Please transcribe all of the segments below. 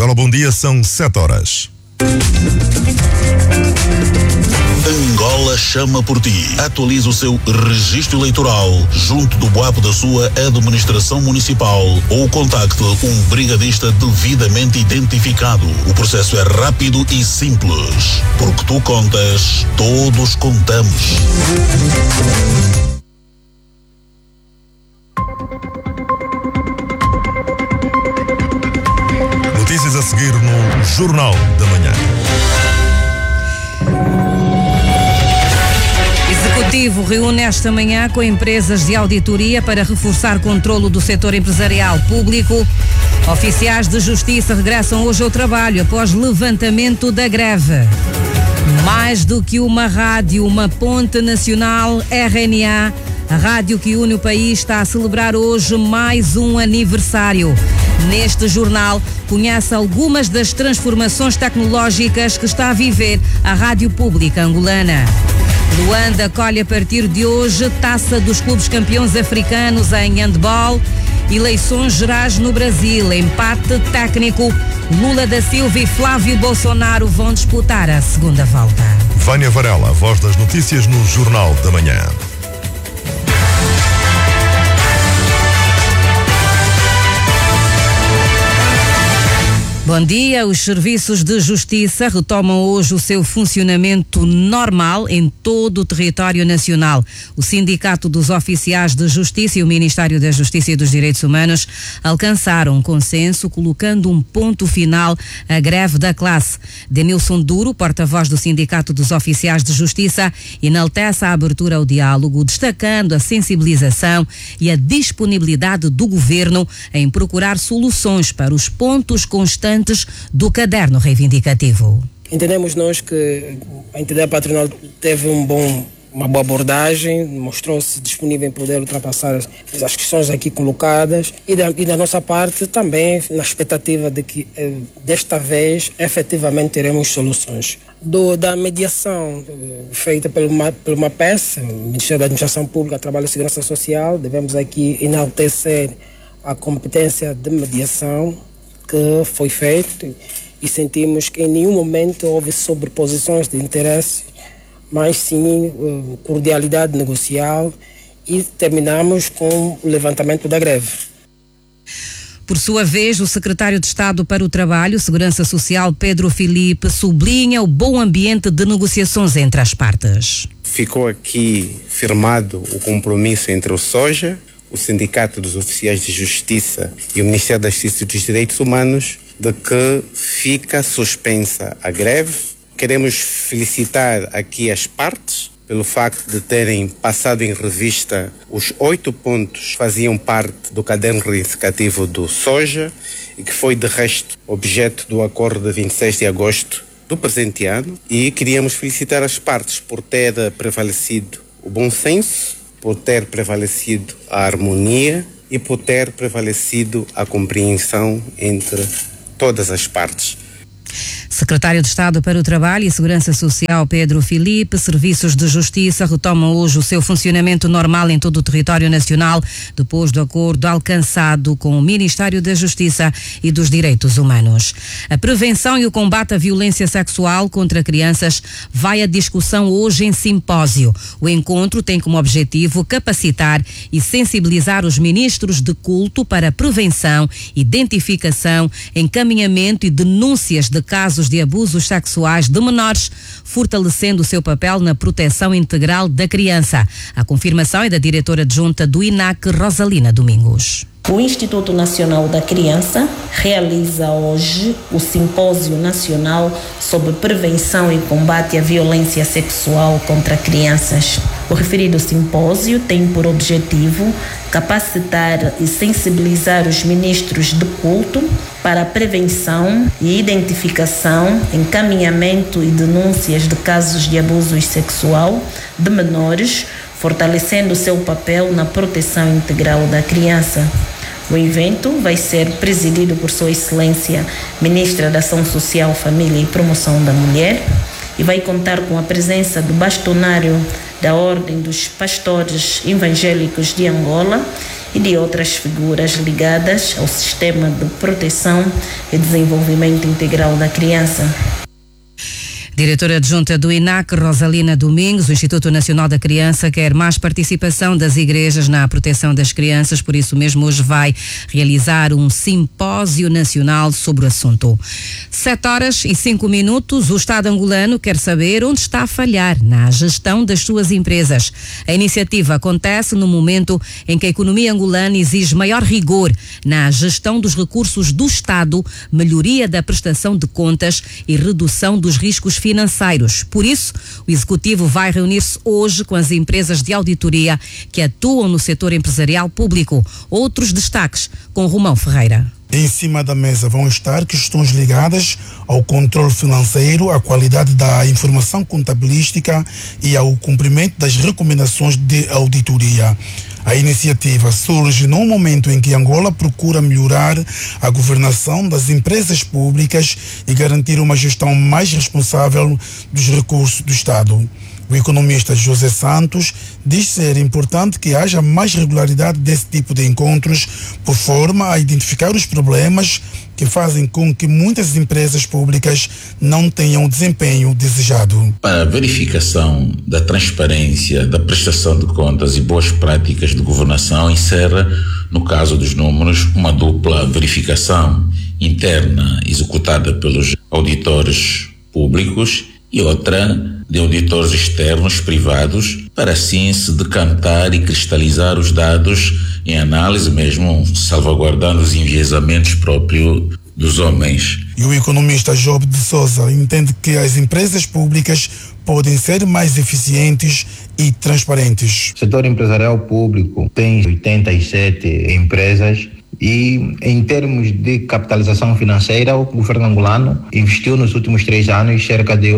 Angola, bom dia, são 7 horas. Angola chama por ti. Atualize o seu registro eleitoral junto do BUAP da sua administração municipal ou contacte um brigadista devidamente identificado. O processo é rápido e simples. Porque tu contas, todos contamos. Notícias a seguir no Jornal da Manhã. O Executivo reúne esta manhã com empresas de auditoria para reforçar controlo do setor empresarial público. Oficiais de justiça regressam hoje ao trabalho após levantamento da greve. Mais do que uma rádio, uma ponte nacional, RNA, a rádio que une o país, está a celebrar hoje mais um aniversário. Neste jornal, conhece algumas das transformações tecnológicas que está a viver a rádio pública angolana. Luanda acolhe a partir de hoje Taça dos Clubes Campeões Africanos em handball. Eleições gerais no Brasil, empate técnico. Lula da Silva e Flávio Bolsonaro vão disputar a segunda volta. Vânia Varela, a voz das notícias no Jornal da Manhã. Bom dia. Os serviços de justiça retomam hoje o seu funcionamento normal em todo o território nacional. O Sindicato dos Oficiais de Justiça e o Ministério da Justiça e dos Direitos Humanos alcançaram um consenso, colocando um ponto final à greve da classe. Denilson Duro, porta-voz do Sindicato dos Oficiais de Justiça, enaltece a abertura ao diálogo, destacando a sensibilização e a disponibilidade do governo em procurar soluções para os pontos constantes do caderno reivindicativo. Entendemos nós que a entidade patronal teve uma boa abordagem, mostrou-se disponível em poder ultrapassar as questões aqui colocadas e da nossa parte também na expectativa de que desta vez efetivamente teremos soluções. Da mediação feita pelo MAPES, Ministério da Administração Pública, Trabalho e Segurança Social, devemos aqui enaltecer a competência de mediação que foi feito e sentimos que em nenhum momento houve sobreposições de interesse, mas sim cordialidade negocial, e terminamos com o levantamento da greve. Por sua vez, o secretário de Estado para o Trabalho e Segurança Social, Pedro Filipe, sublinha o bom ambiente de negociações entre as partes. Ficou aqui firmado o compromisso entre o SOJA, o Sindicato dos Oficiais de Justiça e o Ministério da Justiça e dos Direitos Humanos, de que fica suspensa a greve. Queremos felicitar aqui as partes pelo facto de terem passado em revista os 8 pontos que faziam parte do caderno reivindicativo do SOJA e que foi, de resto, objeto do acordo de 26 de agosto do presente ano. E queríamos felicitar as partes por ter prevalecido o bom senso, por ter prevalecido a harmonia e por ter prevalecido a compreensão entre todas as partes. Secretário de Estado para o Trabalho e Segurança Social, Pedro Filipe, serviços de justiça retomam hoje o seu funcionamento normal em todo o território nacional, depois do acordo alcançado com o Ministério da Justiça e dos Direitos Humanos. A prevenção e o combate à violência sexual contra crianças vai à discussão hoje em simpósio. O encontro tem como objetivo capacitar e sensibilizar os ministros de culto para a prevenção, identificação, encaminhamento e denúncias de casos de abusos sexuais de menores, fortalecendo o seu papel na proteção integral da criança. A confirmação é da diretora adjunta do INAC, Rosalina Domingos. O Instituto Nacional da Criança realiza hoje o Simpósio Nacional sobre Prevenção e Combate à Violência Sexual contra Crianças. O referido simpósio tem por objetivo capacitar e sensibilizar os ministros de culto para a prevenção e identificação, encaminhamento e denúncias de casos de abuso sexual de menores, fortalecendo seu papel na proteção integral da criança. O evento vai ser presidido por Sua Excelência, Ministra da Ação Social, Família e Promoção da Mulher, e vai contar com a presença do bastonário da Ordem dos Pastores Evangélicos de Angola e de outras figuras ligadas ao sistema de proteção e desenvolvimento integral da criança. Diretora adjunta do INAC, Rosalina Domingos, o Instituto Nacional da Criança quer mais participação das igrejas na proteção das crianças, por isso mesmo hoje vai realizar um simpósio nacional sobre o assunto. 7h05, o Estado angolano quer saber onde está a falhar na gestão das suas empresas. A iniciativa acontece no momento em que a economia angolana exige maior rigor na gestão dos recursos do Estado, melhoria da prestação de contas e redução dos riscos financeiros. Por isso, o Executivo vai reunir-se hoje com as empresas de auditoria que atuam no setor empresarial público. Outros destaques com Romão Ferreira. Em cima da mesa vão estar questões ligadas ao controle financeiro, à qualidade da informação contabilística e ao cumprimento das recomendações de auditoria. A iniciativa surge num momento em que Angola procura melhorar a governação das empresas públicas e garantir uma gestão mais responsável dos recursos do Estado. O economista José Santos diz ser importante que haja mais regularidade desse tipo de encontros, por forma a identificar os problemas que fazem com que muitas empresas públicas não tenham o desempenho desejado. Para a verificação da transparência, da prestação de contas e boas práticas de governação, encerra, no caso dos números, uma dupla verificação interna executada pelos auditores públicos e outra de auditores externos privados, para assim se decantar e cristalizar os dados em análise, mesmo salvaguardando os enviesamentos próprios dos homens. E o economista Job de Souza entende que as empresas públicas podem ser mais eficientes e transparentes. O setor empresarial público tem 87 empresas e, em termos de capitalização financeira, o governo angolano investiu nos últimos 3 anos cerca de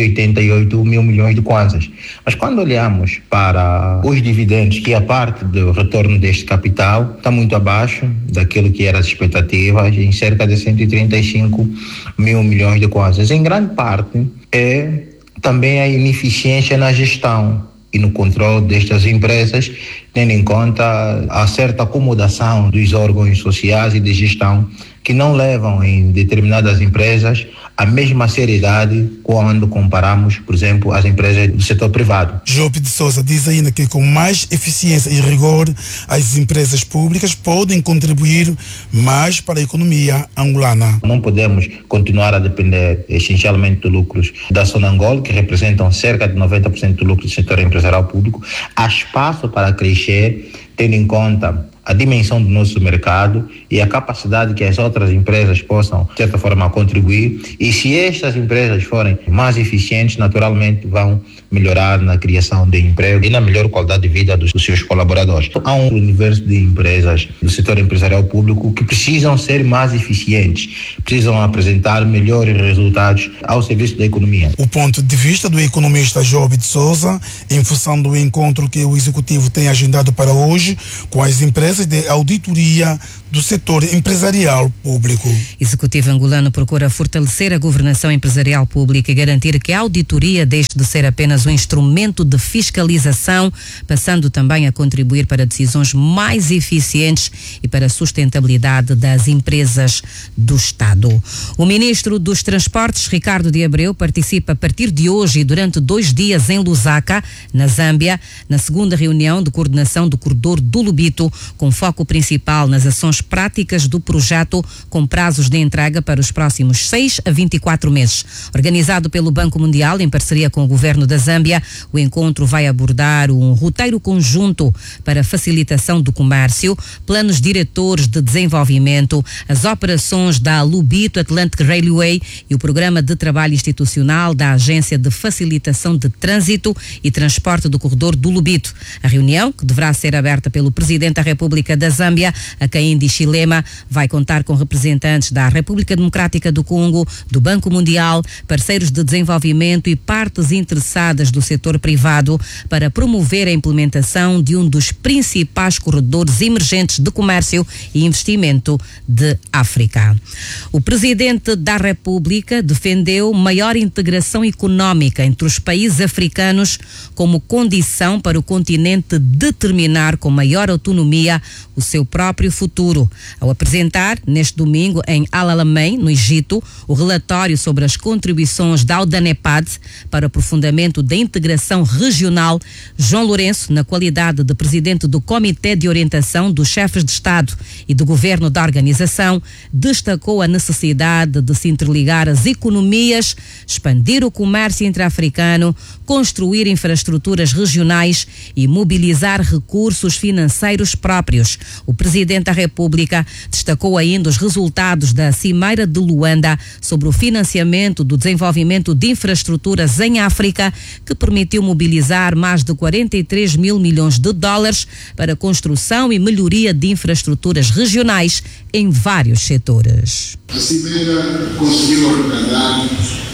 588 mil milhões de kwanzas. Mas quando olhamos para os dividendos, que é a parte do retorno deste capital, está muito abaixo daquilo que eram as expectativas, em cerca de 135 mil milhões de kwanzas. Em grande parte é também a ineficiência na gestão e no controle destas empresas, tendo em conta a certa acomodação dos órgãos sociais e de gestão que não levam em determinadas empresas a mesma seriedade quando comparamos, por exemplo, as empresas do setor privado. Job de Souza diz ainda que com mais eficiência e rigor, as empresas públicas podem contribuir mais para a economia angolana. Não podemos continuar a depender essencialmente dos lucros da Sonangol, que representam cerca de 90% do lucro do setor empresarial público. Há espaço para crescer, tendo em conta a dimensão do nosso mercado e a capacidade que as outras empresas possam, de certa forma, contribuir. E se estas empresas forem mais eficientes, naturalmente vão melhorar na criação de emprego e na melhor qualidade de vida dos seus colaboradores. Há um universo de empresas do setor empresarial público que precisam ser mais eficientes, precisam apresentar melhores resultados ao serviço da economia. O ponto de vista do economista Job de Souza, em função do encontro que o Executivo tem agendado para hoje com as empresas de auditoria do setor empresarial público. O Executivo angolano procura fortalecer a governação empresarial pública e garantir que a auditoria deixe de ser apenas um instrumento de fiscalização, passando também a contribuir para decisões mais eficientes e para a sustentabilidade das empresas do Estado. O ministro dos Transportes, Ricardo de Abreu, participa a partir de hoje e durante 2 dias em Lusaka, na Zâmbia, na segunda reunião de coordenação do corredor do Lubito, com foco principal nas ações práticas do projeto, com prazos de entrega para os próximos 6 a 24 meses. Organizado pelo Banco Mundial em parceria com o governo da Zâmbia, o encontro vai abordar um roteiro conjunto para a facilitação do comércio, planos diretores de desenvolvimento, as operações da Lubito Atlantic Railway e o programa de trabalho institucional da Agência de Facilitação de Trânsito e Transporte do Corredor do Lubito. A reunião, que deverá ser aberta pelo Presidente da República da Zâmbia, Hakainde Hichilema, vai contar com representantes da República Democrática do Congo, do Banco Mundial, parceiros de desenvolvimento e partes interessadas do setor privado para promover a implementação de um dos principais corredores emergentes de comércio e investimento de África. O Presidente da República defendeu maior integração económica entre os países africanos como condição para o continente determinar com maior autonomia o seu próprio futuro. Ao apresentar, neste domingo, em Al-Alamein, no Egito, o relatório sobre as contribuições da Aldanepad para o aprofundamento da integração regional, João Lourenço, na qualidade de presidente do Comitê de Orientação dos Chefes de Estado e do Governo da organização, destacou a necessidade de se interligar as economias, expandir o comércio intra-africano, construir infraestruturas regionais e mobilizar recursos financeiros próprios. O Presidente da República destacou ainda os resultados da Cimeira de Luanda sobre o financiamento do desenvolvimento de infraestruturas em África, que permitiu mobilizar mais de 43 mil milhões de dólares para a construção e melhoria de infraestruturas regionais em vários setores. A Cimeira conseguiu arrecadar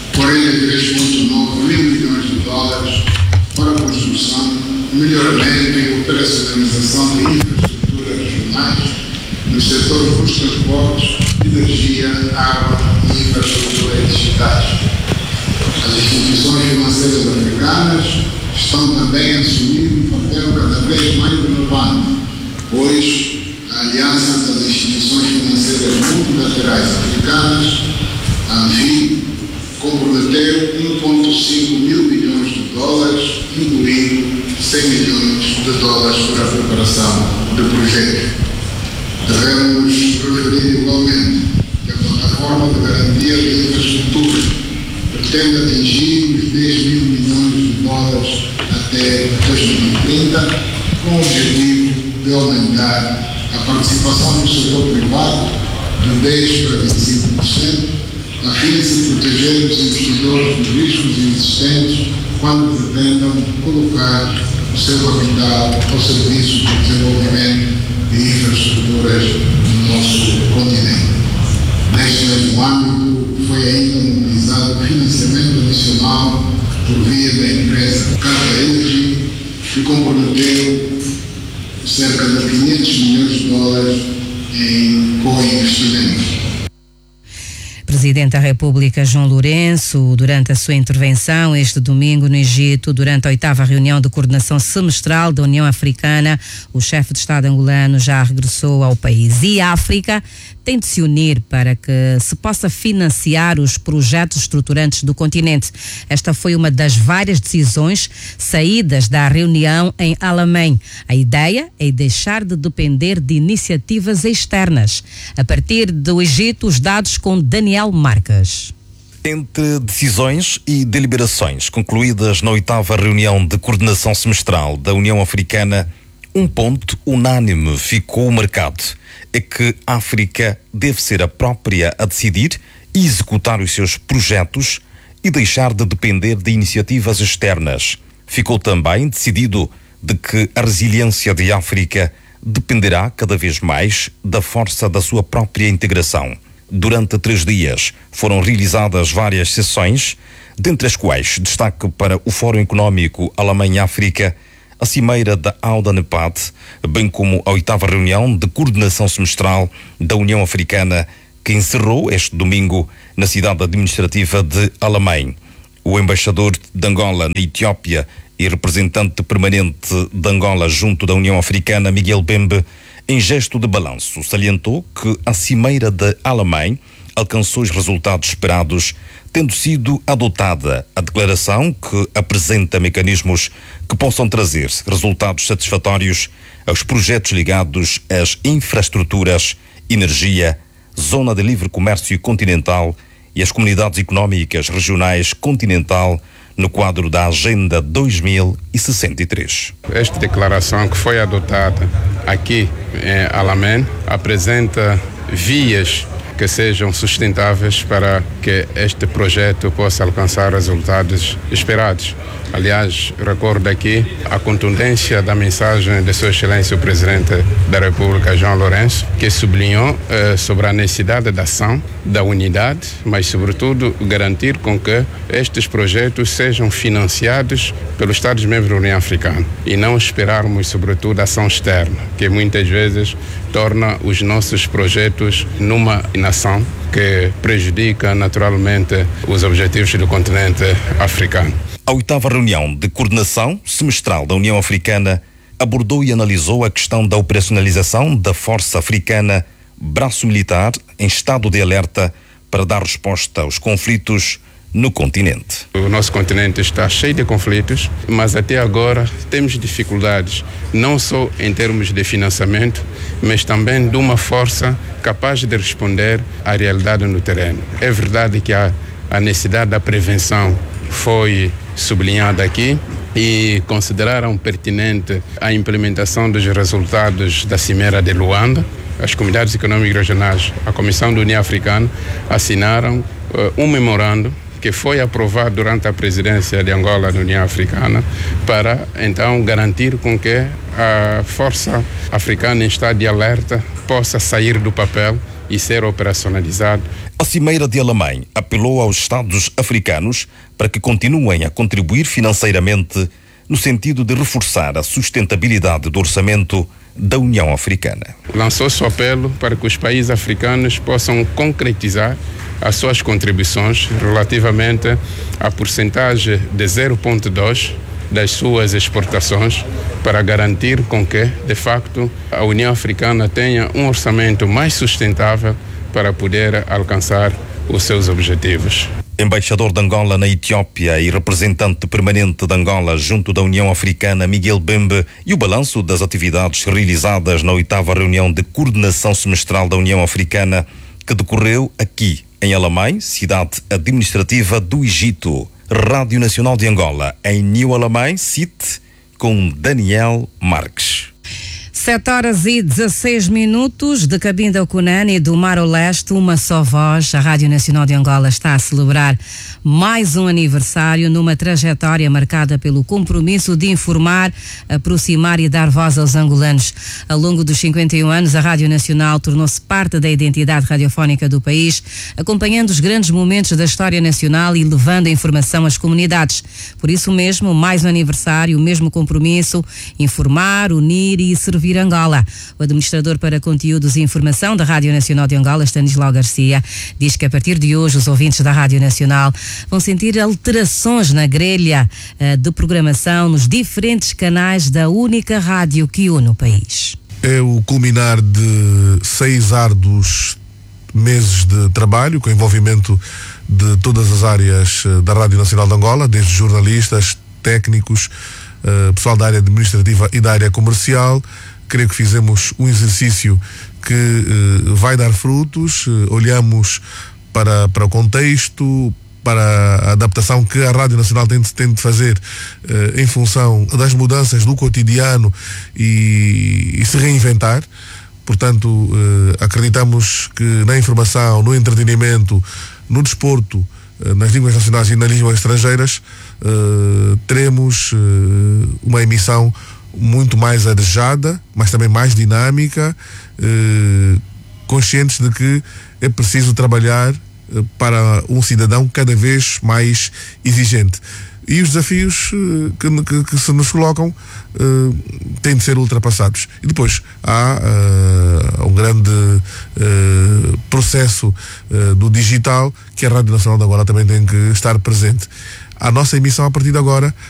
43,9 mil milhões de dólares para a construção, melhoramento e operacionalização de infraestruturas regionais nos setores dos transportes, energia, água e infraestruturas digitais. As instituições financeiras africanas estão também a assumir um papel cada vez mais relevante, pois a Aliança das Instituições Financeiras Multilaterais Africanas, a ANFI, comprometeu 1,5 mil milhões de dólares, incluindo 100 milhões de dólares para a preparação do projeto. Devemos referir igualmente que a plataforma de garantia de infraestrutura pretende atingir os 10 mil milhões de dólares até 2030, com o objetivo de aumentar a participação do setor privado de 10% para 25%, a fim de se proteger os investidores dos riscos existentes quando pretendam colocar o seu capital ao serviço do desenvolvimento de infraestruturas no nosso continente. Neste mesmo âmbito, foi ainda mobilizado financiamento adicional por via da empresa Qatar Energy, que comprometeu cerca de 500 milhões de dólares em co-investimentos. Presidente da República João Lourenço, durante a sua intervenção este domingo no Egito, durante a 8ª reunião de coordenação semestral da União Africana, o chefe de Estado angolano já regressou ao país. E a África tem de se unir para que se possa financiar os projetos estruturantes do continente. Esta foi uma das várias decisões saídas da reunião em Al-Alamein. A ideia é deixar de depender de iniciativas externas. A partir do Egito, os dados com Daniel Marques. Entre decisões e deliberações concluídas na 8ª reunião de coordenação semestral da União Africana, um ponto unânime ficou marcado: é que a África deve ser a própria a decidir e executar os seus projetos e deixar de depender de iniciativas externas. Ficou também decidido de que a resiliência de África dependerá cada vez mais da força da sua própria integração. Durante 3 dias foram realizadas várias sessões, dentre as quais destaque para o Fórum Económico Alemanha-África, a Cimeira da Aldanepad, bem como a 8ª reunião de coordenação semestral da União Africana, que encerrou este domingo na cidade administrativa de Al-Alamein. O embaixador de Angola na Etiópia e representante permanente de Angola junto da União Africana, Miguel Bembe, em gesto de balanço, salientou que a Cimeira de Al-Alamein alcançou os resultados esperados, tendo sido adotada a declaração que apresenta mecanismos que possam trazer resultados satisfatórios aos projetos ligados às infraestruturas, energia, zona de livre comércio continental e às comunidades económicas regionais continental no quadro da Agenda 2063. Esta declaração que foi adotada aqui em Al-Alamein apresenta vias que sejam sustentáveis para que este projeto possa alcançar resultados esperados. Aliás, recordo aqui a contundência da mensagem de Sua Excelência o Presidente da República, João Lourenço, que sublinhou sobre a necessidade da ação, da unidade, mas sobretudo garantir com que estes projetos sejam financiados pelos Estados-membros da União Africana e não esperarmos sobretudo a ação externa, que muitas vezes torna os nossos projetos numa inação que prejudica naturalmente os objetivos do continente africano. A 8ª reunião de coordenação semestral da União Africana abordou e analisou a questão da operacionalização da Força Africana, braço militar em estado de alerta para dar resposta aos conflitos no continente. O nosso continente está cheio de conflitos, mas até agora temos dificuldades, não só em termos de financiamento, mas também de uma força capaz de responder à realidade no terreno. É verdade que a necessidade da prevenção foi sublinhada aqui e consideraram pertinente a implementação dos resultados da Cimeira de Luanda. As comunidades econômicas regionais, a Comissão da União Africana, assinaram um memorando que foi aprovado durante a presidência de Angola na União Africana para, então, garantir com que a Força Africana em estado de alerta possa sair do papel e ser operacionalizado. A Cimeira de Alamém apelou aos Estados africanos para que continuem a contribuir financeiramente no sentido de reforçar a sustentabilidade do orçamento da União Africana. Lançou-se o apelo para que os países africanos possam concretizar as suas contribuições relativamente à porcentagem de 0,2% das suas exportações para garantir com que, de facto, a União Africana tenha um orçamento mais sustentável para poder alcançar os seus objetivos. Embaixador de Angola na Etiópia e representante permanente de Angola junto da União Africana, Miguel Bembe, e o balanço das atividades realizadas na 8ª reunião de coordenação semestral da União Africana, que decorreu aqui em Alamém, cidade administrativa do Egito. Rádio Nacional de Angola, em New Alamém, Cite, com Daniel Marques. 7h16 de Cabinda ao Cunani, do Mar ao Leste, uma só voz. A Rádio Nacional de Angola está a celebrar mais um aniversário numa trajetória marcada pelo compromisso de informar, aproximar e dar voz aos angolanos. Ao longo dos 51 anos, a Rádio Nacional tornou-se parte da identidade radiofónica do país, acompanhando os grandes momentos da história nacional e levando a informação às comunidades. Por isso mesmo, mais um aniversário, o mesmo compromisso, informar, unir e servir Angola. O administrador para conteúdos e informação da Rádio Nacional de Angola, Stanislau Garcia, diz que a partir de hoje os ouvintes da Rádio Nacional vão sentir alterações na grelha de programação nos diferentes canais da única rádio que une o país. É o culminar de 6 árduos meses de trabalho, com envolvimento de todas as áreas da Rádio Nacional de Angola, desde jornalistas, técnicos, pessoal da área administrativa e da área comercial. Creio que fizemos um exercício que vai dar frutos. Olhamos para o contexto, para a adaptação que a Rádio Nacional tem de fazer em função das mudanças do cotidiano e se reinventar. Portanto, acreditamos que na informação, no entretenimento, no desporto, nas línguas nacionais e nas línguas estrangeiras, teremos uma emissão muito mais arejada, mas também mais dinâmica, conscientes de que é preciso trabalhar para um cidadão cada vez mais exigente. E os desafios que se nos colocam têm de ser ultrapassados. E depois há um grande processo do digital que a Rádio Nacional de Angola também tem que estar presente. A nossa emissão a partir de agora